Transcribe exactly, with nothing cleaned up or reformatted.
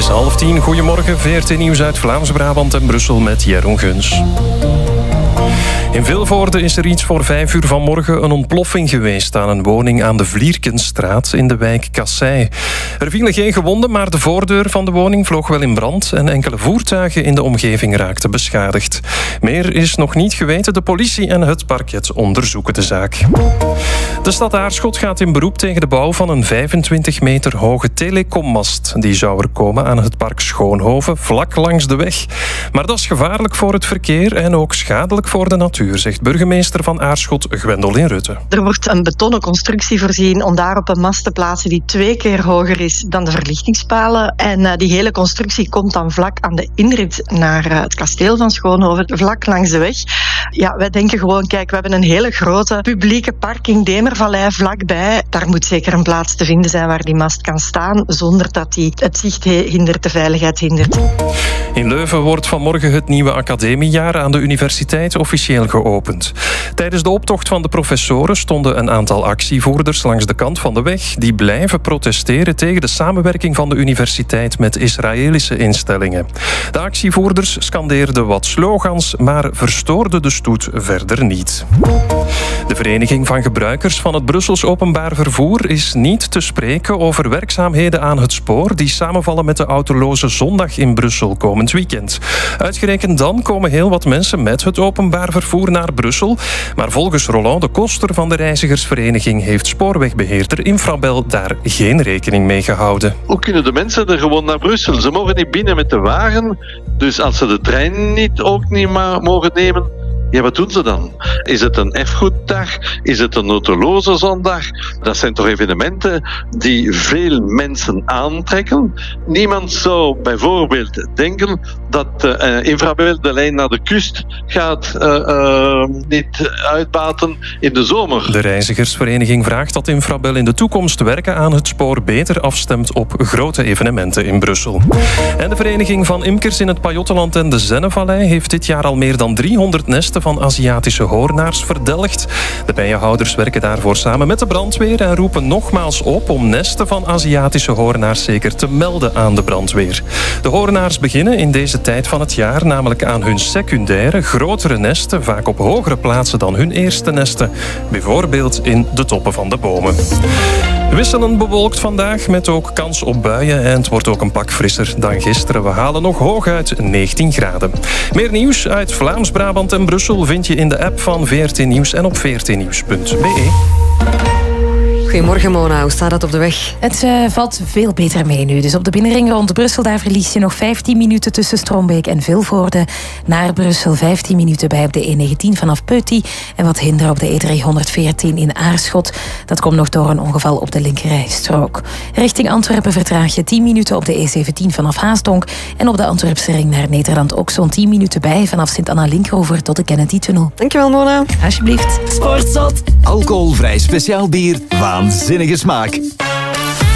is half tien. Goedemorgen, V R T Nieuws uit Vlaams-Brabant en Brussel met Jeroen Guns. In Vilvoorde is er iets voor vijf uur vanmorgen een ontploffing geweest aan een woning aan de Vlierkenstraat in de wijk Kassei. Er vielen geen gewonden, maar de voordeur van de woning vloog wel in brand en enkele voertuigen in de omgeving raakten beschadigd. Meer is nog niet geweten. De politie en het parket onderzoeken de zaak. De stad Aarschot gaat in beroep tegen de bouw van een vijfentwintig meter hoge telecommast. Die zou er komen aan het park Schoonhoven, vlak langs de weg. Maar dat is gevaarlijk voor het verkeer en ook schadelijk voor de natuur, zegt burgemeester van Aarschot Gwendolyn Rutte. Er wordt een betonnen constructie voorzien om daarop een mast te plaatsen die twee keer hoger is dan de verlichtingspalen. En uh, die hele constructie komt dan vlak aan de inrit naar uh, het kasteel van Schoonhoven, vlak langs de weg. Ja, wij denken gewoon, kijk, we hebben een hele grote publieke parking Demervallei vlakbij. Daar moet zeker een plaats te vinden zijn waar die mast kan staan, zonder dat die het zicht hindert, de veiligheid hindert. In Leuven wordt vanmorgen het nieuwe academiejaar aan de universiteit officieel geopend. Tijdens de optocht van de professoren stonden een aantal actievoerders langs de kant van de weg die blijven protesteren tegen de samenwerking van de universiteit met Israëlische instellingen. De actievoerders scandeerden wat slogans, maar verstoorden de stoet verder niet. De Vereniging van Gebruikers van het Brussels Openbaar Vervoer is niet te spreken over werkzaamheden aan het spoor die samenvallen met de autoloze zondag in Brussel komend weekend. Uitgerekend dan komen heel wat mensen met het openbaar vervoer naar Brussel. Maar volgens Roland de Koster van de Reizigersvereniging heeft spoorwegbeheerder Infrabel daar geen rekening mee gehouden. Hoe kunnen de mensen er gewoon naar Brussel? Ze mogen niet binnen met de wagen. Dus als ze de trein niet ook niet mogen nemen, ja, wat doen ze dan? Is het een erfgoeddag? Is het een autoloze zondag? Dat zijn toch evenementen die veel mensen aantrekken. Niemand zou bijvoorbeeld denken dat uh, Infrabel de lijn naar de kust gaat uh, uh, niet uitbaten in de zomer. De Reizigersvereniging vraagt dat Infrabel in de toekomst werken aan het spoor beter afstemt op grote evenementen in Brussel. En de Vereniging van Imkers in het Pajottenland en de Zennevallei heeft dit jaar al meer dan driehonderd nesten van Aziatische hoornaars verdelgd. De bijenhouders werken daarvoor samen met de brandweer en roepen nogmaals op om nesten van Aziatische hoornaars zeker te melden aan de brandweer. De hoornaars beginnen in deze tijd van het jaar namelijk aan hun secundaire, grotere nesten, vaak op hogere plaatsen dan hun eerste nesten, bijvoorbeeld in de toppen van de bomen. Wisselend bewolkt vandaag met ook kans op buien en het wordt ook een pak frisser dan gisteren. We halen nog hooguit negentien graden. Meer nieuws uit Vlaams-Brabant en Brussel vind je in de app van V R T Nieuws en op v r t nieuws punt b e. Goedemorgen Mona, hoe staat het op de weg? Het uh, valt veel beter mee nu. Dus op de binnenring rond Brussel, daar verlies je nog vijftien minuten tussen Strombeek en Vilvoorde. Naar Brussel vijftien minuten bij op de E negentien vanaf Peuty. En wat hinder op de E driehonderdveertien in Aarschot. Dat komt nog door een ongeval op de linkerrijstrook. Richting Antwerpen vertraag je tien minuten op de E zeventien vanaf Haasdonk. En op de Antwerpse ring naar Nederland ook zo'n tien minuten bij vanaf Sint-Anna-Linkover tot de Kennedy-tunnel. Dankjewel Mona. Alsjeblieft. Sportzot. Alcoholvrij speciaal bier. Waanzinnige smaak.